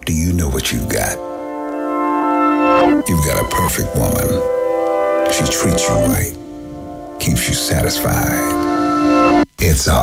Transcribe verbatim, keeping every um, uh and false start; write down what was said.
do you know what you've got? You've got a perfect woman. She treats you right, keeps you satisfied. It's a